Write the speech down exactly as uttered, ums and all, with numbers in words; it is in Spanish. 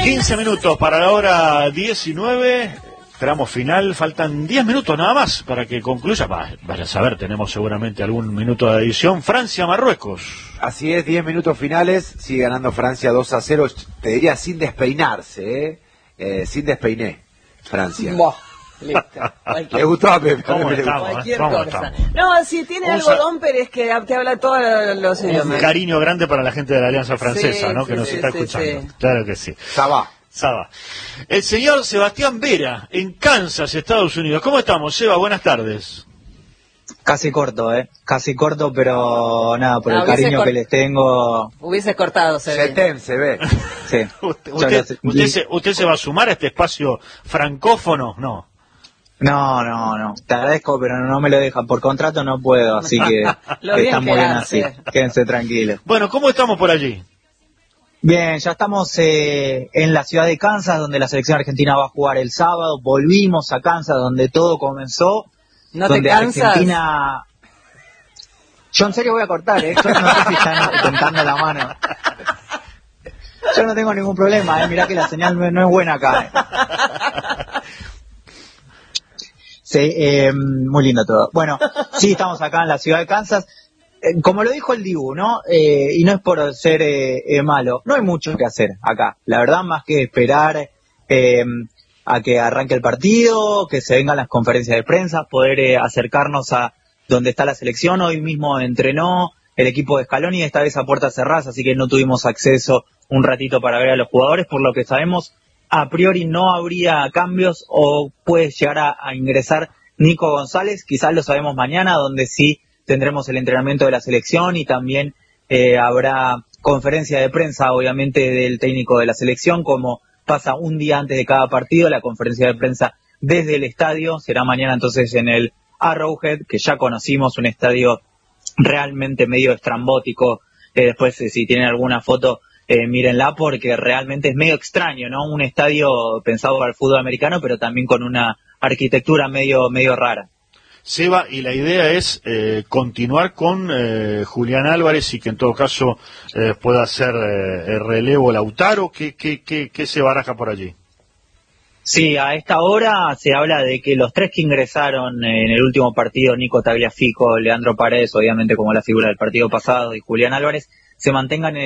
quince minutos para la hora diecinueve, tramo final, faltan diez minutos nada más para que concluya. Va, vaya a saber, tenemos seguramente algún minuto de edición. Francia-Marruecos. Así es, diez minutos finales, sigue ganando Francia dos a cero, te diría sin despeinarse, ¿eh? Eh, sin despeiné, Francia. Buah, listo. Le gustó a Pepe. ¿Cómo Pepe le estamos, gustó. Cualquier ¿Cómo cosa. estamos? No, si tiene Un algodón, sa- pero es que te habla todos los Un idiomas. cariño grande para la gente de la Alianza Francesa, Sí, ¿no? Que sí, nos sí, está sí, escuchando. sí. Claro que sí. Sabá. Saba. El señor Sebastián Vera, en Kansas, Estados Unidos. ¿Cómo estamos, Seba? Buenas tardes. Casi corto, ¿eh? Casi corto, pero nada, por Ah, el hubiese cariño cort- que les tengo. Hubieses cortado, se ve. Setem, se ve. Sí. ¿Usted, Yo usted, lo sé. usted se, ¿Usted se va a sumar a este espacio francófono? No. No, no, no. Te agradezco, pero no me lo dejan. Por contrato no puedo, así que Lo bien están muy bien así. quedarse. Quédense tranquilos. Bueno, ¿cómo estamos por allí? Bien, ya estamos eh, en la ciudad de Kansas, donde la selección argentina va a jugar el sábado. Volvimos a Kansas, donde todo comenzó. ¿No te donde cansas? Argentina... Yo en serio voy a cortar, ¿eh? Yo no sé si están tentando la mano. Yo no tengo ningún problema, ¿eh? Mirá que la señal no, no es buena acá, ¿eh? Sí, eh, muy lindo todo. Bueno, sí, estamos acá en la ciudad de Kansas. Eh, como lo dijo el Dibu, ¿no? Eh, y no es por ser eh, eh, malo, no hay mucho que hacer acá. La verdad, más que esperar eh, a que arranque el partido, que se vengan las conferencias de prensa, poder eh, acercarnos a donde está la selección. Hoy mismo entrenó el equipo de Scaloni, esta vez a puertas cerradas, así que no tuvimos acceso un ratito para ver a los jugadores. Por lo que sabemos, a priori no habría cambios o puede llegar a, a ingresar Nico González. Quizás lo sabemos mañana, donde sí tendremos el entrenamiento de la selección y también eh, habrá conferencia de prensa, obviamente, del técnico de la selección, como pasa un día antes de cada partido. La conferencia de prensa desde el estadio será mañana entonces en el Arrowhead, que ya conocimos, un estadio realmente medio estrambótico. Eh, después, eh, si tienen alguna foto, eh, mírenla, porque realmente es medio extraño, ¿no? Un estadio pensado para el fútbol americano, pero también con una arquitectura medio, medio rara. Seba, y la idea es eh, continuar con eh, Julián Álvarez y que en todo caso eh, pueda hacer eh, el relevo Lautaro. ¿Qué, qué, qué, qué se baraja por allí? Sí, a esta hora se habla de que los tres que ingresaron en el último partido, Nico Tagliafico, Leandro Paredes, obviamente como la figura del partido pasado, y Julián Álvarez, se mantengan en